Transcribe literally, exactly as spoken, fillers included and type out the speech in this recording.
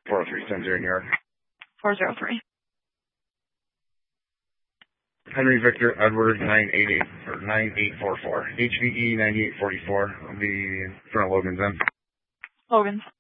four oh three, ten zero, New York. four oh three. Henry Victor Edward nine eight eight or nine eight four four. H V E ninety eight forty four. I'll be in front of Logan's Inn. Logan's.